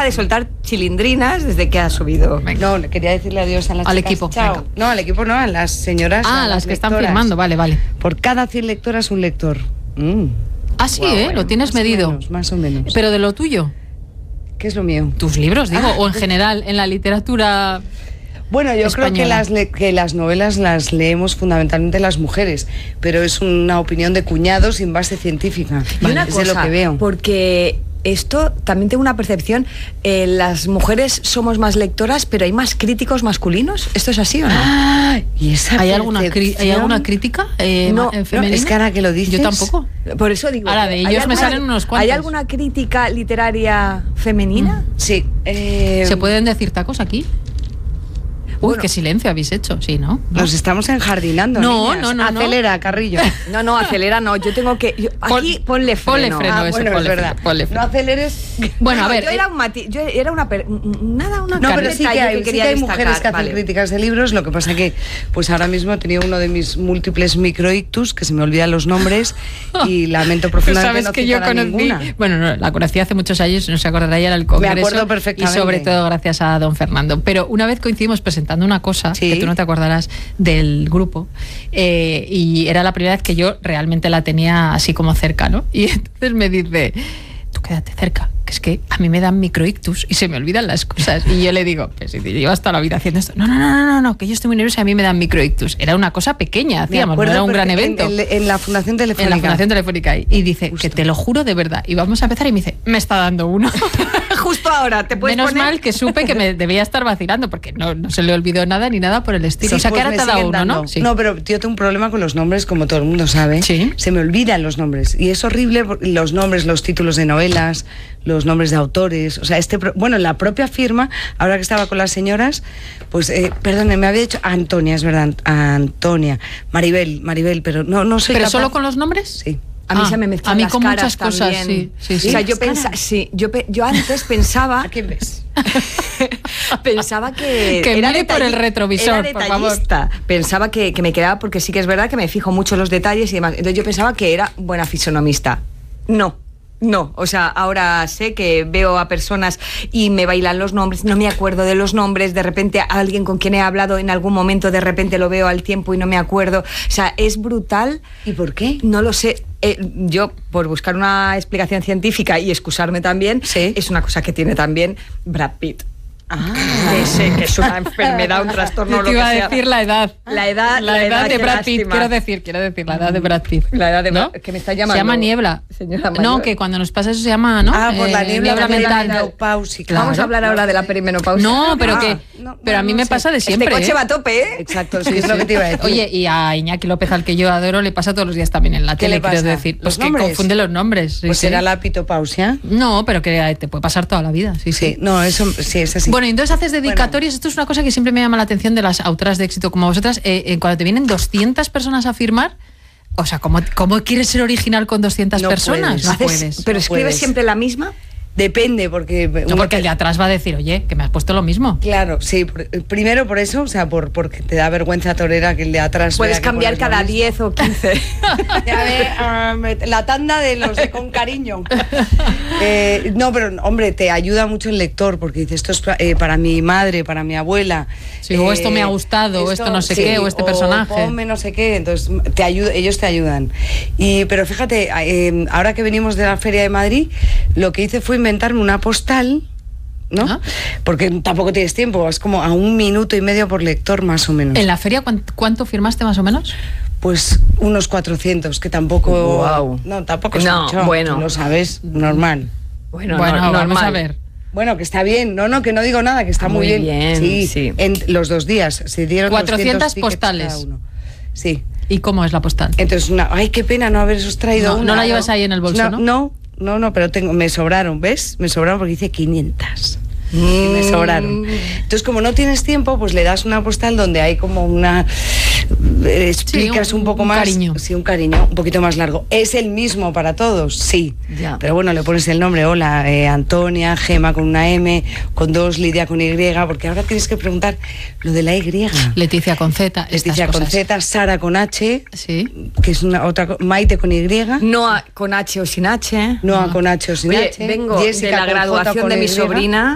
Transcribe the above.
de soltar chilindrinas desde que ha subido. No, quería decirle adiós a las al chicas. equipo. Chao. Venga. No, al equipo no, a las señoras. Ah, las que están lectoras. firmando, vale. Por cada 100 lectoras, un lector. Ah, sí, Guau, lo tienes medido. Más o menos. Pero de lo tuyo. ¿Qué es lo mío? Tus libros, digo, o en general, en la literatura. Bueno, yo española. creo que las novelas las leemos fundamentalmente las mujeres, pero es una opinión de cuñados sin base científica. Y una es cosa, de lo que veo. porque esto también tengo una percepción, las mujeres somos más lectoras, pero hay más críticos masculinos. ¿Esto es así o no? Ah, ¿y esa ¿Hay alguna percepción? crítica No, femenina? es que ahora que lo dices... Yo tampoco. Por eso digo. Ahora, de ¿hay ellos me alguna- salen unos cuantos. ¿Hay alguna crítica literaria femenina? Sí. ¿Se pueden decir tacos aquí? Uy, Bueno. qué silencio habéis hecho, sí, ¿no? Nos estamos enjardinando, No, niñas. no. Acelera, Carrillo. No, acelera, no. Yo tengo que. Aquí ponle freno. Ponle freno. Ah, eso, bueno, es ponle verdad. freno, ponle freno. No aceleres. Bueno, a ver. Yo era un yo era una. Nada, una. No, un pero sí que detalle hay, quería mujeres que destacar, hacen vale. críticas de libros. Lo que pasa que, pues ahora mismo he tenido uno de mis múltiples microictus, que se me olvidan los nombres, y lamento profundamente Sabes no que yo citar a conocí, ninguna. bueno, no, la conocí hace muchos años, no se acordará, ya era el Congreso. Me acuerdo perfectamente. Y sobre todo gracias a don Fernando. Pero una vez coincidimos presentando una cosa, Sí. que tú no te acordarás, del grupo, y era la primera vez que yo realmente la tenía así como cerca, ¿no? Y entonces me dice, tú quédate cerca, que es que a mí me dan microictus y se me olvidan las cosas. Y yo le digo, pues si te llevas toda la vida haciendo esto, no, que yo estoy muy nerviosa y a mí me dan microictus. Era una cosa pequeña, Me hacíamos, no acuerdo era un gran porque evento. En la Fundación Telefónica. En la Fundación Telefónica. Y dice, Justo. que te lo juro de verdad. Y vamos a empezar y me dice, me está dando uno. Justo ahora, te puedes Menos poner. mal que supe que me debía estar vacilando, porque no se le olvidó nada ni nada por el estilo. Sí, o sea, que pues ahora me te ha dado siguen uno, dando. ¿no? Sí. No, pero yo tengo un problema con los nombres, como todo el mundo sabe. Sí. Se me olvidan los nombres. Y es horrible los nombres, los títulos de novelas, los nombres de autores. O sea, bueno, en la propia firma, ahora que estaba con las señoras, pues, perdone, me había dicho Antonia, es verdad, Antonia, Maribel, pero no soy ¿Pero capaz. solo con los nombres? Sí. A mí Ah, se me mezclan a mí las con caras muchas cosas, también. sí. O sea, ¿Las yo pensaba, caras? sí, yo antes pensaba, ¿A quién ves? pensaba que Que era mire por el retrovisor, era por favor. detallista. Pensaba que me quedaba, porque sí que es verdad que me fijo mucho en los detalles y demás. Entonces yo pensaba que era buena fisonomista. No, o sea, ahora sé que veo a personas y me bailan los nombres, no me acuerdo de los nombres, de repente a alguien con quien he hablado en algún momento, de repente lo veo al tiempo y no me acuerdo. O sea, es brutal. ¿Y por qué? No lo sé. Yo, por buscar una explicación científica y excusarme también, Sí. es una cosa que tiene también Brad Pitt. Ah. Que sé que es una enfermedad, un trastorno, Yo lo te que iba a sea. decir la edad. La edad, de qué Brad Pitt, lástima. quiero decir la edad de Brad Pitt. La edad de ¿No? que me está llamando. Se llama niebla. Señora mayor. No, que cuando nos pasa eso se llama, ¿no? Ah, por la niebla de la mental. menopausia. Claro. Vamos a hablar ahora de la perimenopausia. No, pero Ah, que no, pero a mí no me sé. pasa de siempre. Este coche ¿eh? va a tope, ¿eh? Exacto, sí, es lo que te iba a decir. Oye, y a Iñaki López, al que yo adoro, le pasa todos los días también en la ¿Qué tele, le quiero pasa? decir. ¿Los Pues que nombres? confunde los nombres. Sí, Pues sí. será la pitopausia. No, pero que te puede pasar toda la vida. Sí, Sí, no, eso sí es así. Bueno, y entonces haces dedicatorias. Esto es una cosa que siempre me llama la atención de las autoras de éxito como vosotras. Cuando te vienen 200 personas a firmar, o sea, ¿cómo quieres ser original con 200 No personas? puedes. No Haces- puedes. pero no escribes puedes. siempre la misma. Depende, porque... No, porque el de atrás va a decir, oye, que me has puesto lo mismo. Claro, sí. Primero por eso, o sea, porque te da vergüenza torera que el de atrás... Puedes vea que cambiar pones lo cada mismo. 10 o 15. Ya ve, la tanda de los de con cariño. No, pero hombre, te ayuda mucho el lector, porque dices, esto es para mi madre, para mi abuela. Sí, o esto me ha gustado, o esto no sé qué, o este personaje. Ponme no sé qué, entonces ellos te ayudan. Pero fíjate, ahora que venimos de la Feria de Madrid, lo que hice fue inventarme una postal, ¿no? Ah. Porque tampoco tienes tiempo, es como a 1 minuto y medio por lector más o menos. ¿En la feria cuánto firmaste más o menos? Pues unos 400, que tampoco... Guau. No, tampoco es No, mucho, bueno. tú lo sabes, normal. Bueno, vamos normal. a ver. Bueno, que está bien, que no digo nada, que está muy, Muy bien, sí. En los 2 días se dieron 400 200 tickets postales. cada uno. Sí. ¿Y cómo es la postal? Entonces, ay, qué pena no haberos traído No, una. no la llevas ahí en el bolso, ¿no? No, pero me sobraron, ¿ves? Me sobraron porque hice 500. Y me sobraron. Entonces, como no tienes tiempo, pues le das una postal donde hay como una... explicas Sí, un poco un más. cariño. Sí, un cariño, un poquito más largo. ¿Es el mismo para todos? Sí. Ya. Pero bueno, le pones el nombre, hola, Antonia, Gema con una M, con 2, Lidia con Y, porque ahora tienes que preguntar lo de la Y. Leticia con Z, estas Leticia con cosas. Z, Sara con H, Sí. que es Maite con Y, Noa con H o sin H. Noa con H o sin Oye, H, vengo Jessica de la con J graduación con de mi Y. sobrina.